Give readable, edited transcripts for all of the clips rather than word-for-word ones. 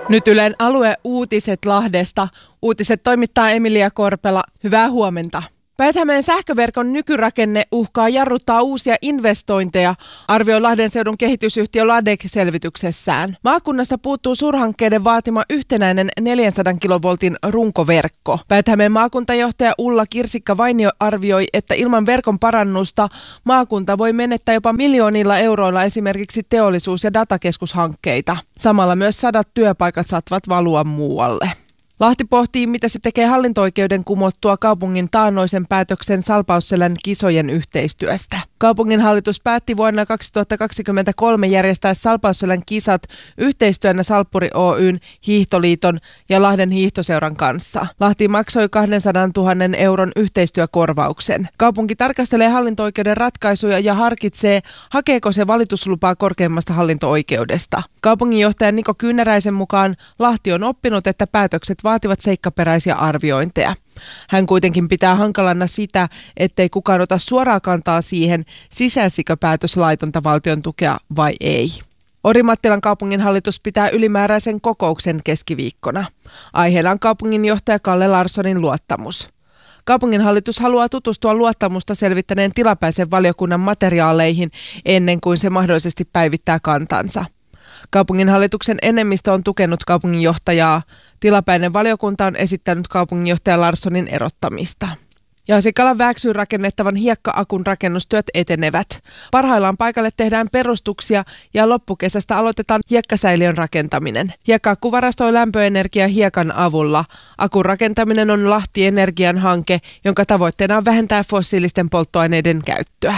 Nyt Ylen alueuutiset Lahdesta. Uutiset toimittaa Emilia Korpela. Hyvää huomenta. Päijät-Hämeen sähköverkon nykyrakenne uhkaa jarruttaa uusia investointeja, arvioi Lahden seudun kehitysyhtiö LADEC-selvityksessään. Maakunnasta puuttuu suurhankkeiden vaatima yhtenäinen 400 kilovoltin runkoverkko. Päijät-Hämeen maakuntajohtaja Ulla Kirsikka-Vainio arvioi, että ilman verkon parannusta maakunta voi menettää jopa miljoonilla euroilla esimerkiksi teollisuus- ja datakeskushankkeita. Samalla myös 100 työpaikat saattavat valua muualle. Lahti pohtii, mitä se tekee hallinto-oikeuden kumottua kaupungin taannoisen päätöksen Salpausselän kisojen yhteistyöstä. Kaupunginhallitus päätti vuonna 2023 järjestää Salpausselän kisat yhteistyönä Salppuri Oyn, Hiihtoliiton ja Lahden hiihtoseuran kanssa. Lahti maksoi 200 000 euron yhteistyökorvauksen. Kaupunki tarkastelee hallinto-oikeuden ratkaisuja ja harkitsee, hakeeko se valituslupaa korkeimmasta hallinto-oikeudesta. Kaupunginjohtaja Niko Kyynäräisen mukaan Lahti on oppinut, että päätökset vaativat seikkaperäisiä arviointeja. Hän kuitenkin pitää hankalana sitä, ettei kukaan ota suoraa kantaa siihen, sisälsikö päätös laitonta valtion tukea vai ei. Orimattilan kaupunginhallitus pitää ylimääräisen kokouksen keskiviikkona. Aiheena on kaupunginjohtaja Kalle Larssonin luottamus. Kaupunginhallitus haluaa tutustua luottamusta selvittäneen tilapäisen valiokunnan materiaaleihin ennen kuin se mahdollisesti päivittää kantansa. Kaupunginhallituksen enemmistö on tukenut kaupunginjohtajaa. Tilapäinen valiokunta on esittänyt kaupunginjohtaja Larssonin erottamista. Jasikalan Vääksyyn rakennettavan hiekka-akun rakennustyöt etenevät. Parhaillaan paikalle tehdään perustuksia ja loppukesästä aloitetaan hiekkasäiliön rakentaminen. Hiekka-akku varastoi lämpöenergiaa hiekan avulla. Akun rakentaminen on Lahti Energian hanke, jonka tavoitteena on vähentää fossiilisten polttoaineiden käyttöä.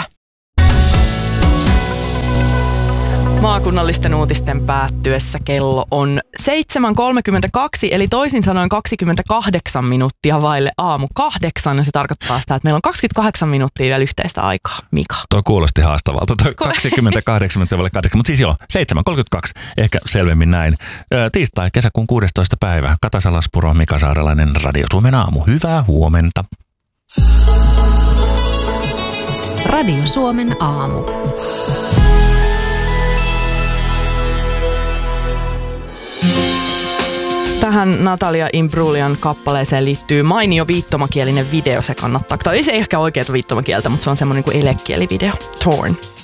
Maakunnallisten uutisten päättyessä kello on 7.32, eli toisin sanoen 28 minuuttia vaille aamu 8. Ja se tarkoittaa sitä, että meillä on 28 minuuttia vielä yhteistä aikaa. Mika. Tuo kuulosti haastavalta, tuo 28 minuuttia vaille 8, mutta siis joo, 7.32, ehkä selvemmin näin. Tiistai, kesäkuun 16. päivä, Kata Salaspuro, Mika Saarelainen, Radio Suomen aamu. Hyvää huomenta. Radio Suomen aamu. Tähän Natalia Imbrulian kappaleeseen liittyy mainio viittomakielinen video, se kannattaa. Tai ei se ehkä oikeaa viittomakieltä, mutta se on semmoinen kuin elekielivideo. Torn.